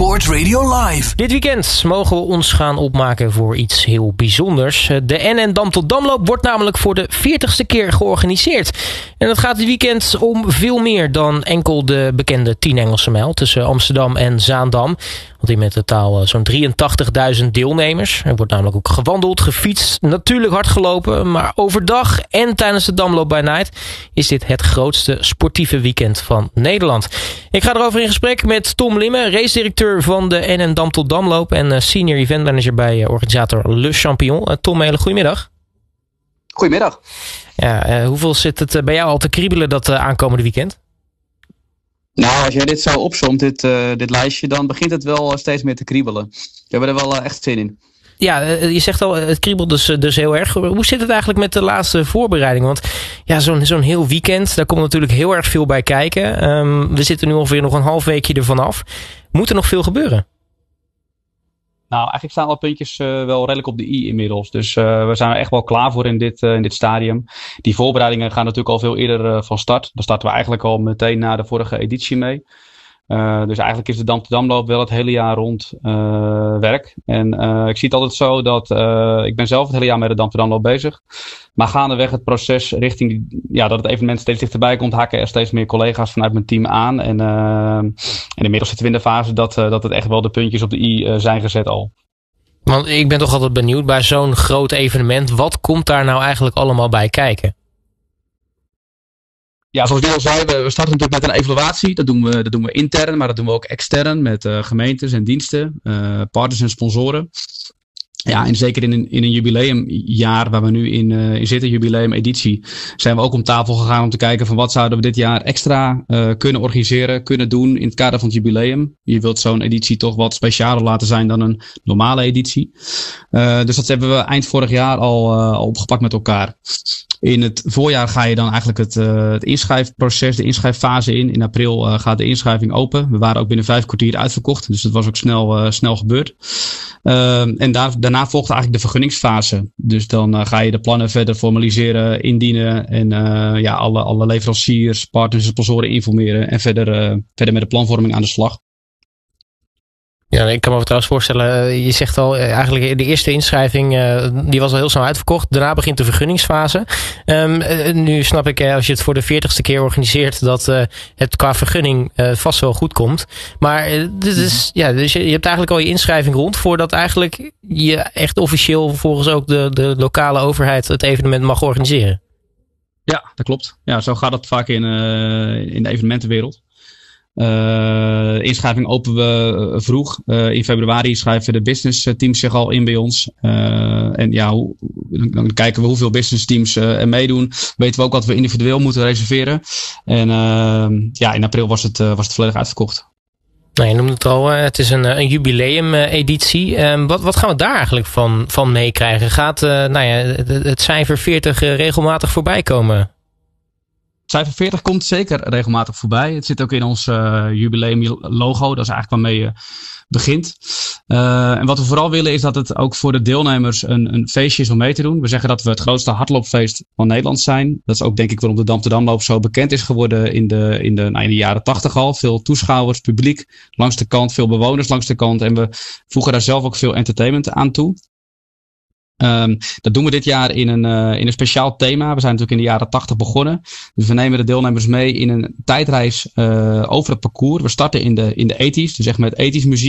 Sport Radio Live. Dit weekend mogen we ons gaan opmaken voor iets heel bijzonders. De NN Dam tot Damloop wordt namelijk voor de 40ste keer georganiseerd. En dat gaat dit weekend om veel meer dan enkel de bekende 10 Engelse mijl tussen Amsterdam en Zaandam. Want in met totaal zo'n 83.000 deelnemers. Er wordt namelijk ook gewandeld, gefietst, natuurlijk hard gelopen. Maar overdag en tijdens de Damloop by Night is dit het grootste sportieve weekend van Nederland. Ik ga erover in gesprek met Tom Limme, race-directeur van de NN Dam tot Damloop en senior event manager bij organisator Le Champion. Tom, hele goedemiddag. Goedemiddag. Ja, hoeveel zit het bij jou al te kriebelen dat aankomende weekend? Nou, als jij dit zo opzomt, dit lijstje, dan begint het wel steeds meer te kriebelen. We hebben er wel echt zin in. Ja, je zegt al, het kriebelt dus heel erg. Hoe zit het eigenlijk met de laatste voorbereiding? Want ja, zo'n heel weekend, daar komt natuurlijk heel erg veel bij kijken. We zitten nu ongeveer nog een half weekje ervan af. Moet er nog veel gebeuren? Nou, eigenlijk staan alle puntjes wel redelijk op de i inmiddels. Dus we zijn er echt wel klaar voor in dit stadium. Die voorbereidingen gaan natuurlijk al veel eerder van start. Daar starten we eigenlijk al meteen na de vorige editie mee. Dus eigenlijk is de Dam tot Damloop wel het hele jaar rond werk. En ik zie het altijd zo dat ik ben zelf het hele jaar met de Dam tot Damloop bezig. Maar gaandeweg het proces richting dat het evenement steeds dichterbij komt, hakken er steeds meer collega's vanuit mijn team aan. En inmiddels zitten we in de fase dat het echt wel de puntjes op de i zijn gezet al. Want ik ben toch altijd benieuwd bij zo'n groot evenement. Wat komt daar nou eigenlijk allemaal bij kijken? Ja, zoals ik al zei, we starten natuurlijk met een evaluatie. Dat doen we intern, maar dat doen we ook extern met gemeentes en diensten, partners en sponsoren. Ja, en zeker in een jubileumjaar waar we nu in zitten, jubileumeditie, zijn we ook om tafel gegaan om te kijken van wat zouden we dit jaar extra kunnen organiseren, kunnen doen in het kader van het jubileum. Je wilt zo'n editie toch wat specialer laten zijn dan een normale editie. Dus dat hebben we eind vorig jaar al opgepakt met elkaar. In het voorjaar ga je dan eigenlijk het inschrijfproces, de inschrijffase in. In april gaat de inschrijving open. We waren ook binnen 5 kwartier uitverkocht. Dus dat was ook snel gebeurd. En daarna volgt eigenlijk de vergunningsfase. Dus dan ga je de plannen verder formaliseren, indienen. En alle leveranciers, partners en sponsoren informeren. En verder met de planvorming aan de slag. Ja, ik kan me trouwens voorstellen, je zegt al, eigenlijk de eerste inschrijving, die was al heel snel uitverkocht. Daarna begint de vergunningsfase. Nu snap ik, als je het voor de 40ste keer organiseert, dat het qua vergunning vast wel goed komt. Maar dus je hebt eigenlijk al je inschrijving rond, voordat eigenlijk je echt officieel volgens ook de lokale overheid het evenement mag organiseren. Ja, dat klopt. Ja, zo gaat het vaak in de evenementenwereld. Inschrijving openen we vroeg. In februari schrijven de business teams zich al in bij ons. Dan kijken we hoeveel business teams er meedoen. Weten we ook wat we individueel moeten reserveren. En in april was het volledig uitverkocht. Nou, je noemde het al, het is een jubileum-editie. Wat gaan we daar eigenlijk van meekrijgen? Gaat het cijfer 40 regelmatig voorbij komen? Cijfer 40 komt zeker regelmatig voorbij. Het zit ook in ons jubileum logo. Dat is eigenlijk waarmee je begint. En wat we vooral willen is dat het ook voor de deelnemers een feestje is om mee te doen. We zeggen dat we het grootste hardloopfeest van Nederland zijn. Dat is ook denk ik waarom de Dam tot Damloop zo bekend is geworden in de jaren 80 al. Veel toeschouwers, publiek langs de kant, veel bewoners langs de kant. En we voegen daar zelf ook veel entertainment aan toe. Dat doen we dit jaar in een speciaal thema. We zijn natuurlijk in de jaren 80 begonnen. Dus we nemen de deelnemers mee in een tijdreis over het parcours. We starten in de 80's, dus echt met 80's muziek.